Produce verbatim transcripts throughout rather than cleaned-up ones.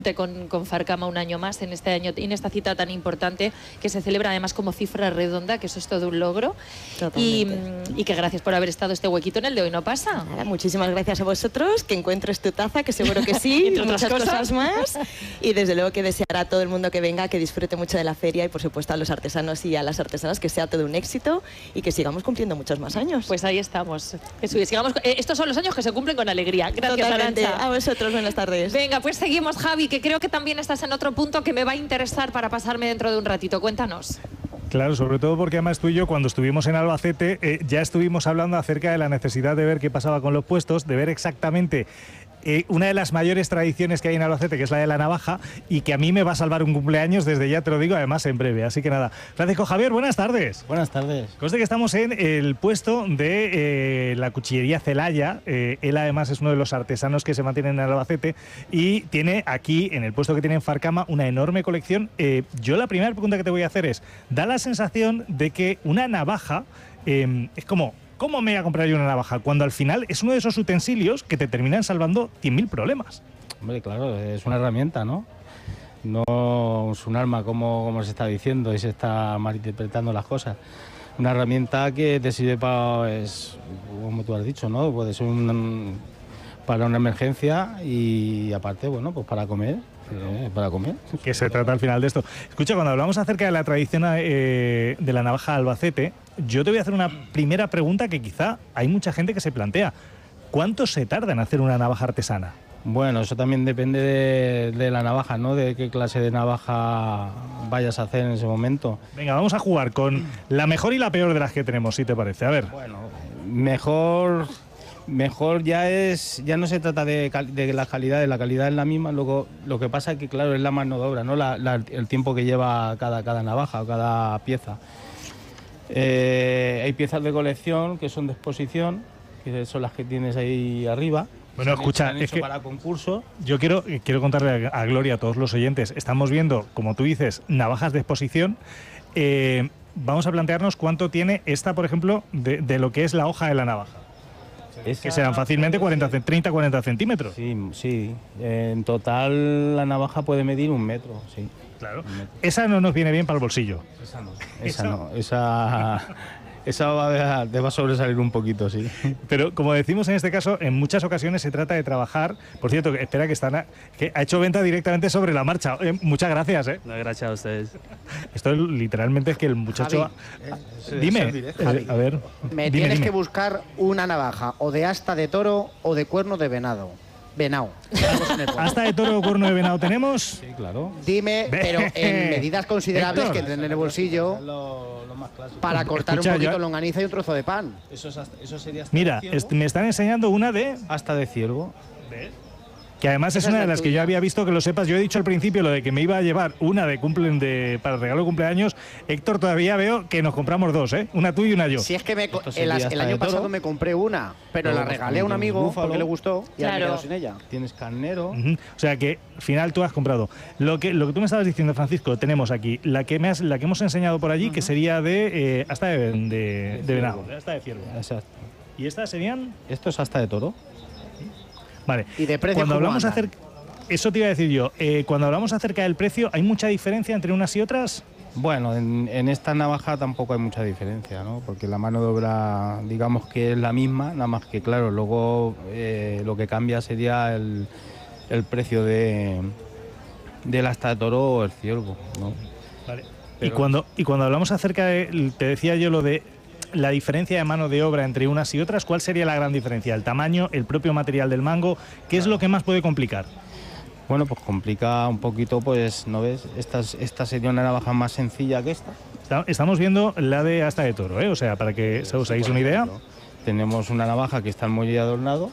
Con, con Farcama un año más en este año, en esta cita tan importante que se celebra además como cifra redonda, que eso es todo un logro. Y, y que gracias por haber estado este huequito en el de Hoy No Pasa. Nada, muchísimas gracias a vosotros, que encuentres tu taza, que seguro que sí, entre otras muchas cosas. cosas más. Y desde luego que desear a todo el mundo que venga, que disfrute mucho de la feria y por supuesto a los artesanos y a las artesanas que sea todo un éxito y que sigamos cumpliendo muchos más años. Pues ahí estamos. Eso, sigamos, eh, estos son los años que se cumplen con alegría. Gracias, Totalmente. Arantxa. A vosotros, buenas tardes. Venga, pues seguimos, Javi, que creo que también estás en otro punto que me va a interesar para pasarme dentro de un ratito. Cuéntanos. Claro, sobre todo porque además tú y yo cuando estuvimos en Albacete eh, ya estuvimos hablando acerca de la necesidad de ver qué pasaba con los puestos, de ver exactamente eh, una de las mayores tradiciones que hay en Albacete, que es la de la navaja, y que a mí me va a salvar un cumpleaños, desde ya te lo digo, además en breve. Así que nada, Francisco Javier, buenas tardes. Buenas tardes. Conste que estamos en el puesto de eh, la cuchillería Celaya. Eh, él además es uno de los artesanos que se mantienen en Albacete y tiene aquí, en el puesto que tiene en Farcama, una enorme colección. Eh, yo la primera pregunta que te voy a hacer es, da la sensación de que una navaja eh, es como... ¿Cómo me voy a comprar yo una navaja? Cuando al final es uno de esos utensilios que te terminan salvando cien mil problemas. Hombre, claro, es una herramienta, ¿no? No es un arma como, como se está diciendo y se está malinterpretando las cosas. Una herramienta que te sirve para, pues, como tú has dicho, ¿no? Puede ser un, para una emergencia y aparte, bueno, pues para comer. Eh, para comer. Que se trata al final de esto. Escucha, cuando hablamos acerca de la tradición eh, de la navaja Albacete, yo te voy a hacer una primera pregunta que quizá hay mucha gente que se plantea. ¿Cuánto se tarda en hacer una navaja artesana? Bueno, eso también depende de, de la navaja, ¿no? De qué clase de navaja vayas a hacer en ese momento. Venga, vamos a jugar con la mejor y la peor de las que tenemos, si te parece. A ver. Bueno, mejor... Mejor ya es, ya no se trata de, de la calidad, la calidad es la misma, luego lo que pasa es que claro es la mano de obra, ¿no? La, la, el tiempo que lleva cada, cada navaja o cada pieza. Eh, hay piezas de colección que son de exposición, que son las que tienes ahí arriba. Bueno, escucha, es que para concurso. Yo quiero, quiero contarle a, a Gloria, a todos los oyentes, estamos viendo, como tú dices, navajas de exposición. Eh, vamos a plantearnos cuánto tiene esta, por ejemplo, de, de lo que es la hoja de la navaja. Esa, que serán fácilmente cuarenta, treinta a cuarenta centímetros. Sí, sí. En total la navaja puede medir un metro, sí. Claro. Esa no nos viene bien para el bolsillo. Esa no. Esa no. Esa, esa va a, te va a sobresalir un poquito, sí. Pero como decimos en este caso, en muchas ocasiones se trata de trabajar. Por cierto, espera que están a, que ha hecho venta directamente sobre la marcha. Eh, muchas gracias, ¿eh? No, gracias a ustedes. Esto es, literalmente es que el muchacho... Javi, ha... Dime, Javi, a ver. me dime, tienes dime. que buscar una navaja o de asta de toro o de cuerno de venado. Venado. ¿Hasta de toro o cuerno de venado tenemos? Sí, claro. Dime, pero en medidas considerables Héctor. que entren en el bolsillo Lo, lo más clásico. para cortar Escucha, un poquito yo- longaniza y un trozo de pan. Eso, es hasta- eso sería hasta Mira, de ciervo. est- me están enseñando una de... Hasta de ciervo. Que además es Esa una es de la las que yo tuya. había visto, que lo sepas. Yo he dicho al principio lo de que me iba a llevar una de cumplen de para regalo de cumpleaños. Héctor, todavía veo que nos compramos dos, ¿eh? Una tú y una yo. Si es que me, co- Esto el, sería el hasta año de toro. pasado me compré una, pero Luego la pues regalé a un también tienes amigo búfalo. porque le gustó y ahora me he Claro. quedado sin ella. Tienes carnero. Ujú. O sea que al final tú has comprado. Lo que, lo que tú me estabas diciendo, Francisco, tenemos aquí la que, me has, la que hemos enseñado por allí, que sería de eh, hasta de, de, de venado. Hasta de ciervo. Exacto. ¿Y estas serían? Esto es hasta de toro. Vale. Y de precio, Cuando ¿cómo hablamos andan? acerca... Eso te iba a decir yo. Eh, cuando hablamos acerca del precio, ¿hay mucha diferencia entre unas y otras? Bueno, en, en esta navaja tampoco hay mucha diferencia, ¿no? Porque la mano de obra, digamos que es la misma, nada más que, claro, luego eh, lo que cambia sería el, el precio de del asta de toro o el ciervo, ¿no? Vale. Y Pero- cuando, y cuando hablamos acerca de, te decía yo lo de la diferencia de mano de obra entre unas y otras, ¿cuál sería la gran diferencia? ¿El tamaño, el propio material del mango? ¿Qué es lo que más puede complicar? Bueno, pues complica un poquito, pues, ¿no ves? Esta, es- esta sería una navaja más sencilla que esta. Está- Estamos viendo la de asta de toro, ¿eh? O sea, para que se os hagáis una idea. Tenemos una navaja que está muy adornado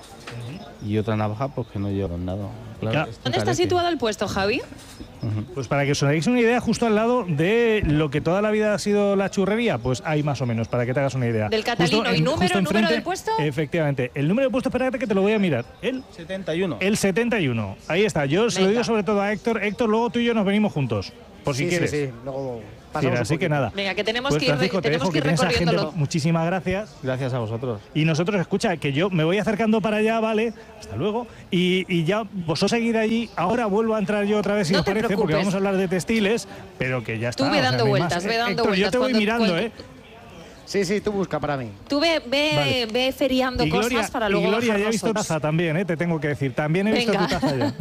y otra navaja pues que no lleva adornado. Claro. esto ¿Dónde está encarece. situado el puesto, Javi? Pues para que os hagáis una idea, justo al lado de lo que toda la vida ha sido la churrería, pues hay más o menos, para que te hagas una idea. Del Catalino. Justo ¿Y número, justo número enfrente- del puesto? Efectivamente. El número de puesto, espérate que te lo voy a mirar. El, setenta y uno. el setenta y uno. Ahí está. Yo se lo Venga. digo sobre todo a Héctor. Héctor, luego tú y yo nos venimos juntos, por si sí, quieres. sí, sí. Luego Pasamos así un que nada. Venga, que tenemos Pues, que ir, Francisco, te tenemos dejo, que ir que tienes a gente. recorriéndolo. Muchísimas gracias. Gracias a vosotros. Y nosotros, escucha, que yo me voy acercando para allá, ¿vale? Hasta luego. Y, y ya vosotros seguid allí. Ahora vuelvo a entrar yo otra vez, si No os te parece, preocupes. porque vamos a hablar de textiles, pero que ya está. Tú ve o sea, dando no hay vueltas, más. ve dando Héctor, vueltas. yo te voy cuando- mirando, cuando- ¿eh? Sí, sí, tú busca para mí. Tú ve, ve, Vale. ve feriando Y cosas Gloria, para y luego Gloria, bajar ya he visto nosotros. taza también, ¿eh? Te tengo que decir. También he visto Venga. tu taza ya.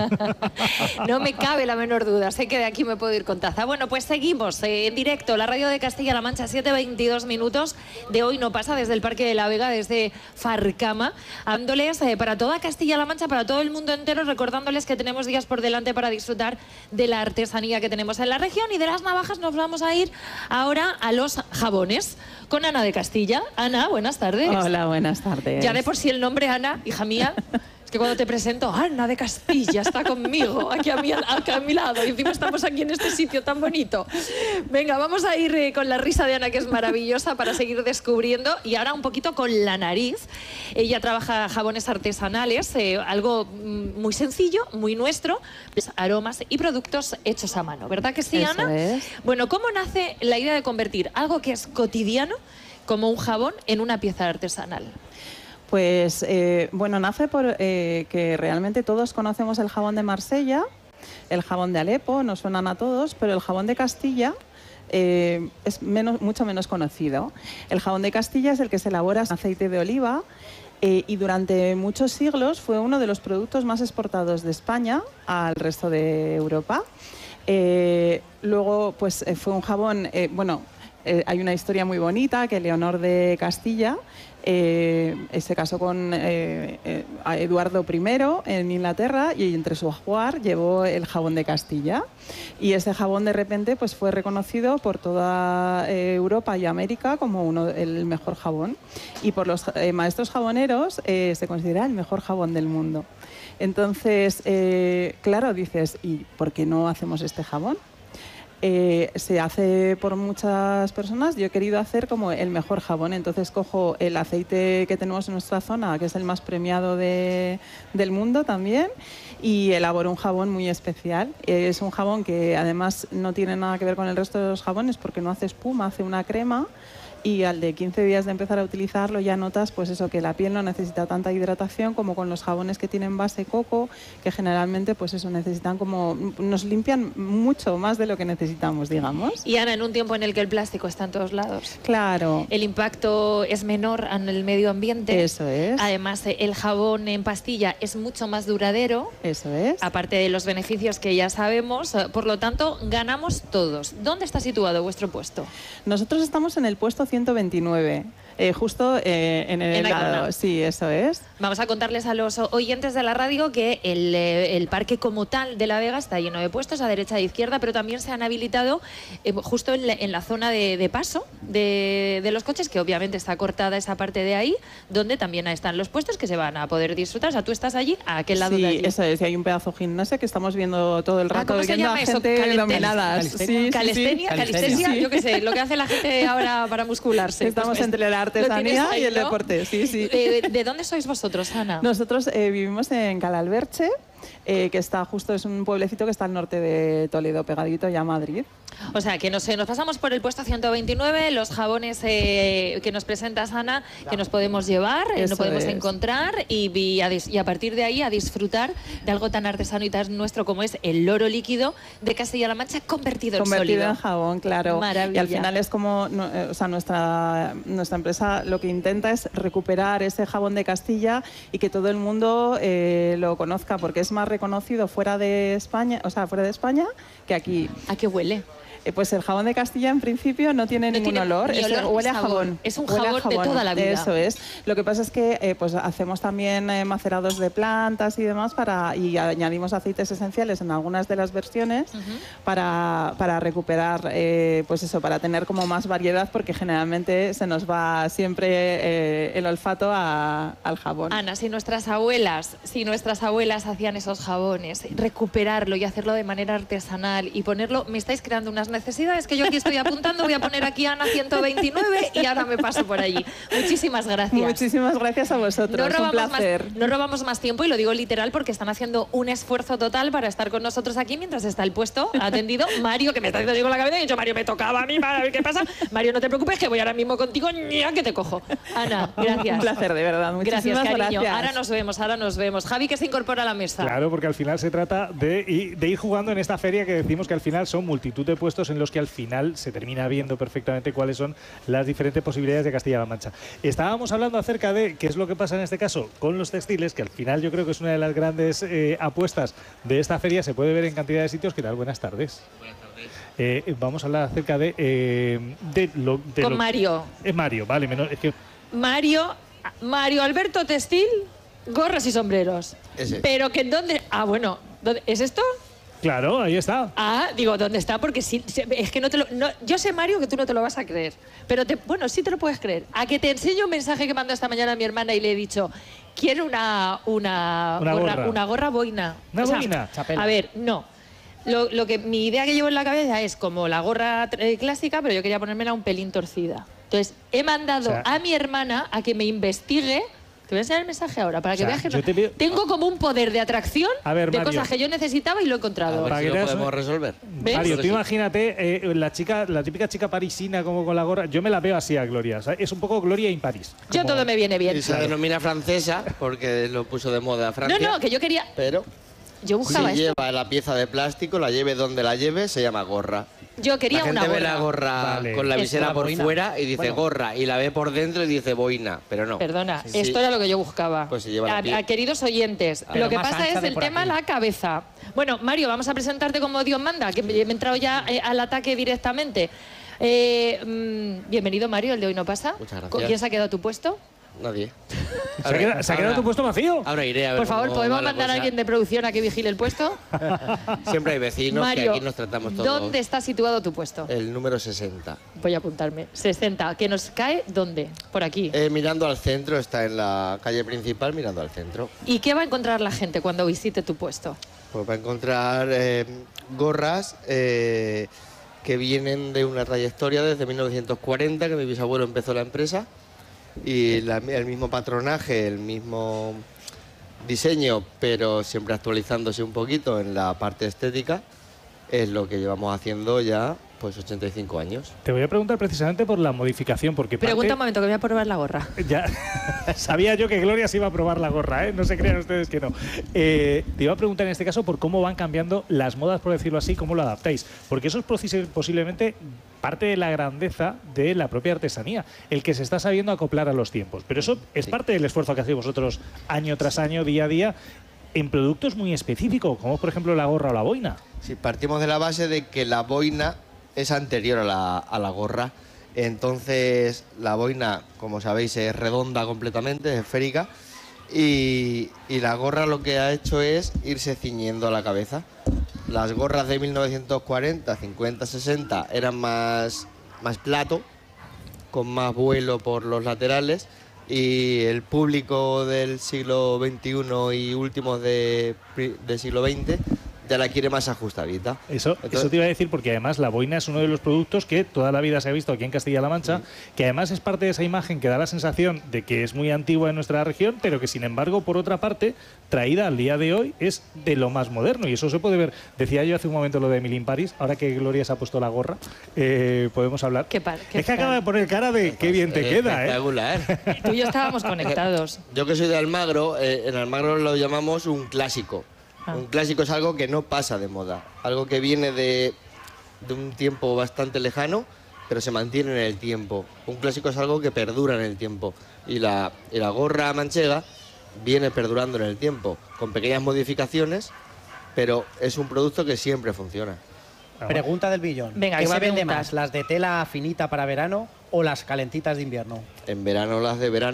No me cabe la menor duda, sé que de aquí me puedo ir con taza. Bueno, pues seguimos eh, en directo, la radio de Castilla-La Mancha, siete veintidós minutos de Hoy No Pasa, desde el Parque de la Vega, desde Farcama, dándoles eh, para toda Castilla-La Mancha, para todo el mundo entero, recordándoles que tenemos días por delante para disfrutar de la artesanía que tenemos en la región, y de las navajas nos vamos a ir ahora a los jabones, con Ana de Castilla. Ana, buenas tardes. Hola, buenas tardes. Ya de por sí el nombre Ana, hija mía, es que cuando te presento, Ana de Castilla está conmigo, aquí a mi, aquí a mi lado, y encima estamos aquí en este sitio tan bonito. Venga, vamos a ir eh, con la risa de Ana, que es maravillosa, para seguir descubriendo, y ahora un poquito con la nariz. Ella trabaja jabones artesanales, eh, algo mm, muy sencillo, muy nuestro, pues, aromas y productos hechos a mano, ¿verdad que sí, Eso Ana? es. Bueno, ¿cómo nace la idea de convertir algo que es cotidiano, como un jabón, en una pieza artesanal? Pues eh, bueno, nace por eh, que realmente todos conocemos el jabón de Marsella, el jabón de Alepo, nos suenan a todos, pero el jabón de Castilla eh, es menos, mucho menos conocido. El jabón de Castilla es el que se elabora con aceite de oliva eh, y durante muchos siglos fue uno de los productos más exportados de España al resto de Europa. Eh, luego, pues eh, fue un jabón, eh, bueno, eh, hay una historia muy bonita que Leonor de Castilla eh, se casó con eh, eh, a Eduardo primero en Inglaterra, y entre su ajuar llevó el jabón de Castilla. Y ese jabón de repente pues fue reconocido por toda eh, Europa y América como uno, el mejor jabón. Y por los eh, maestros jaboneros eh, se considera el mejor jabón del mundo. Entonces, eh, claro, dices, ¿y por qué no hacemos este jabón? Eh, se hace por muchas personas. Yo he querido hacer como el mejor jabón, entonces cojo el aceite que tenemos en nuestra zona, que es el más premiado de, del mundo también, y elaboro un jabón muy especial. Es un jabón que además no tiene nada que ver con el resto de los jabones porque no hace espuma, hace una crema. Y al de quince días de empezar a utilizarlo ya notas pues eso, que la piel no necesita tanta hidratación como con los jabones que tienen base coco, que generalmente pues eso necesitan como, nos limpian mucho más de lo que necesitamos, digamos. Y Ana, en un tiempo en el que el plástico está en todos lados, Claro. el impacto es menor en el medio ambiente. Eso es. Además, el jabón en pastilla es mucho más duradero, Eso es. aparte de los beneficios que ya sabemos. Por lo tanto, ganamos todos. ¿Dónde está situado vuestro puesto? Nosotros estamos en el puesto ciento veintinueve, eh, justo eh, en el En lado. Aicona. Sí, eso es. Vamos a contarles a los oyentes de la radio que el, eh, el parque como tal de La Vega está lleno de puestos a derecha e izquierda, pero también se han habilitado eh, justo en la, en la zona de, de paso de, de los coches, que obviamente está cortada esa parte de ahí, donde también están los puestos que se van a poder disfrutar. O sea, tú estás allí, ¿a aquel lado Sí, de allí? eso es. Y hay un pedazo gimnasio que estamos viendo todo el Ah, rato, ¿cómo se viendo llama a eso? gente Calistenia. dominadas. Sí, sí, sí. Calistenia, Calistenia. calistenia, Sí. yo qué sé, lo que hace la gente ahora para muscularse. Estamos Pues, entre la lo tienes artesanía ahí, y el ¿no? deporte, sí, sí. Eh, ¿De dónde sois vosotros, Ana? Nosotros eh, vivimos en Calalberche, eh, que está justo, es un pueblecito que está al norte de Toledo, pegadito ya a Madrid. O sea, que nos, nos pasamos por el puesto ciento veintinueve, los jabones eh, que nos presentas, Ana, que nos podemos llevar, eh, Eso no podemos es. encontrar, y, y, a dis- y a partir de ahí a disfrutar de algo tan artesano y tan nuestro como es el loro líquido de Castilla-La Mancha convertido, Convertido en sólido. en jabón, claro. Maravilla. Y al final es como, no, eh, o sea, nuestra, nuestra empresa lo que intenta es recuperar ese jabón de Castilla y que todo el mundo eh, lo conozca, porque es más reconocido fuera de España, o sea, fuera de España que aquí. ¿A qué huele? Eh, Pues el jabón de Castilla en principio no tiene No ningún tiene olor, ni es- olor ni huele a sabor. jabón. Es un Huele a jabón de toda la vida. Eso es. Lo que pasa es que eh, pues hacemos también eh, macerados de plantas y demás para y añadimos aceites esenciales en algunas de las versiones para, para recuperar, eh, pues eso, para tener como más variedad, porque generalmente se nos va siempre eh, el olfato a- al jabón. Ana, si nuestras abuelas, si nuestras abuelas hacían esos jabones, recuperarlo y hacerlo de manera artesanal y ponerlo, me estáis creando unas necesidades que yo aquí estoy apuntando, voy a poner aquí Ana ciento veintinueve y ahora me paso por allí. Muchísimas gracias. Muchísimas gracias a vosotros, No un robamos, placer. más, no robamos más tiempo y lo digo literal porque están haciendo un esfuerzo total para estar con nosotros aquí mientras está el puesto atendido. Mario, que me está diciendo yo con la cabeza, y he dicho, Mario, me tocaba a mí, ¿qué pasa? Mario, no te preocupes, que voy ahora mismo contigo, ya que te cojo. Ana, gracias. Un placer, de verdad. Muchísimas Gracias, cariño. gracias. Ahora nos vemos, ahora nos vemos. Javi, que se incorpora a la mesa. Claro, porque al final se trata de, y- de ir jugando en esta feria que decimos que al final son multitud de puestos en los que al final se termina viendo perfectamente cuáles son las diferentes posibilidades de Castilla-La Mancha. Estábamos hablando acerca de qué es lo que pasa en este caso con los textiles, que al final yo creo que es una de las grandes eh, apuestas de esta feria. Se puede ver en cantidad de sitios. ¿Qué tal? Buenas tardes. Buenas tardes. Eh, vamos a hablar acerca de, eh, de lo de Con lo- Mario. Es Mario, vale. Menos, es que Mario, Mario Alberto Textil, gorras y sombreros. Ese. Pero que en dónde... Ah, bueno, ¿dónde- ¿es esto? claro, ahí está. Ah, digo, ¿dónde está? Porque sí, sí, es que no te lo... no- yo sé, Mario, que tú no te lo vas a creer. Pero, te, bueno, sí te lo puedes creer. A que te enseño un mensaje que mandó esta mañana a mi hermana y le he dicho, quiero una, una, Una gorra. una gorra boina. Una boina. Chapela. A ver, no. Lo, lo que mi idea que llevo en la cabeza es como la gorra eh, clásica, pero yo quería ponérmela un pelín torcida. Entonces, he mandado O sea, a mi hermana a que me investigue. Te voy a enseñar el mensaje ahora, para que O sea, veas que yo no- te veo- tengo como un poder de atracción A ver, de Mario. cosas que yo necesitaba y lo he encontrado. A ver Para si que lo veas- podemos resolver. ¿Ves? Mario, tú Sí. imagínate eh, la chica, la típica chica parisina como con la gorra. Yo me la veo así a Gloria. ¿sabes? Es un poco Gloria in París. Yo Como- todo me viene bien. Y se denomina francesa porque lo puso de moda No, Francia. no, que yo quería... Pero Yo si buscaba esto. lleva la pieza de plástico, la lleve donde la lleve, se llama gorra. Yo quería La gente una ve gorra. la gorra Vale. con la Esto, visera la por boina. fuera y dice Bueno. gorra, y la ve por dentro y dice boina, pero no. Perdona, Sí, esto sí. era lo que yo buscaba. Pues se lleva la a, pie- a queridos oyentes, Pero lo que más pasa ancha es de el por tema aquí. la cabeza. Bueno, Mario, vamos a presentarte como Dios manda, que me he entrado ya eh, al ataque directamente. Eh, mm, bienvenido, Mario, el de hoy no pasa. Muchas gracias. ¿Con quién se ha quedado tu puesto? Nadie. ¿Se ha quedado, se ha quedado tu puesto vacío? Ahora iré a ver. Por favor, cómo ¿podemos va la mandar a cosa. alguien de producción a que vigile el puesto? Siempre hay vecinos Mario, que aquí nos tratamos todos. ¿dónde está situado tu puesto? El número sesenta. Voy a apuntarme. sesenta. ¿Que nos cae dónde? Por aquí. Eh, mirando al centro, está en la calle principal, mirando al centro. ¿Y qué va a encontrar la gente cuando visite tu puesto? Pues va a encontrar eh, gorras eh, que vienen de una trayectoria desde mil novecientos cuarenta, que mi bisabuelo empezó la empresa, y la- el mismo patronaje, el mismo diseño, pero siempre actualizándose un poquito en la parte estética, es lo que llevamos haciendo ya pues ochenta y cinco años. Te voy a preguntar precisamente por la modificación, porque parte- Pregunta un momento, que voy a probar la gorra. Ya sabía yo que Gloria se iba a probar la gorra, ¿eh? No se crean ustedes que no. Eh, te iba a preguntar en este caso por cómo van cambiando las modas, por decirlo así, cómo lo adaptáis. Porque eso es posi- posiblemente parte de la grandeza de la propia artesanía, el que se está sabiendo acoplar a los tiempos. Pero eso es Sí. parte del esfuerzo que hacéis vosotros año tras año, día a día, en productos muy específicos, como por ejemplo la gorra o la boina. Si partimos de la base de que la boina es anterior a la, a la gorra, entonces la boina, como sabéis, es redonda completamente, es esférica, y, y la gorra lo que ha hecho es irse ciñendo a la cabeza. Las gorras de mil novecientos cuarenta, cincuenta, sesenta eran más, más plato, con más vuelo por los laterales, y el público del siglo veintiuno y últimos de, pri- del siglo veinte ya la quiere más ajustadita. Eso, Entonces- eso te iba a decir porque además la boina es uno de los productos que toda la vida se ha visto aquí en Castilla-La Mancha, que además es parte de esa imagen que da la sensación de que es muy antigua en nuestra región, pero que sin embargo, por otra parte, traída al día de hoy, es de lo más moderno. Y eso se puede ver. Decía yo hace un momento lo de Emily in Paris, ahora que Gloria se ha puesto la gorra, eh, podemos hablar. Qué par- qué es que acaba par- de poner cara de qué bien te queda, ¿eh? Espectacular. Tú y yo estábamos conectados. Yo que soy de Almagro, eh, en Almagro lo llamamos un clásico. Ah. Un clásico es algo que no pasa de moda, algo que viene de, de un tiempo bastante lejano, pero se mantiene en el tiempo. Un clásico es algo que perdura en el tiempo. Y la, y la gorra manchega viene perdurando en el tiempo, con pequeñas modificaciones, pero es un producto que siempre funciona. Pregunta del billón. Venga, ¿Qué que se va a vende preguntar. más, las de tela finita para verano o las calentitas de invierno? En verano las de verano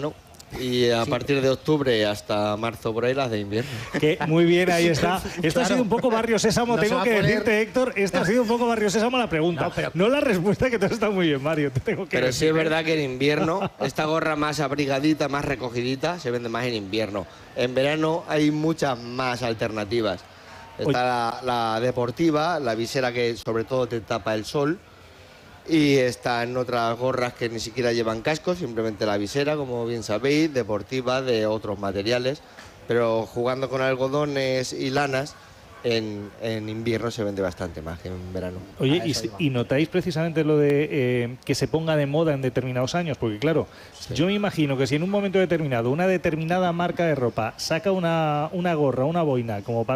Y a partir de octubre hasta marzo por ahí las de invierno. Que muy bien, ahí está. Esto ha sido un poco Barrio Sésamo, No se tengo va a que poner- decirte, Héctor, esto ha sido un poco Barrio Sésamo la pregunta. No, pero- No la respuesta, que todo está muy bien, Mario, te tengo que Pero sí decir. es verdad que en invierno, esta gorra más abrigadita, más recogidita, se vende más en invierno. En verano hay muchas más alternativas. Está la, la deportiva, la visera que sobre todo te tapa el sol. Y están otras gorras que ni siquiera llevan casco, simplemente la visera, como bien sabéis, deportiva, de otros materiales. Pero jugando con algodones y lanas, en, en invierno se vende bastante más que en verano. Oye, A y, eso si- iba. y notáis precisamente lo de eh, que se ponga de moda en determinados años, porque claro, yo me imagino que si en un momento determinado una determinada marca de ropa saca una, una gorra, una boina, como para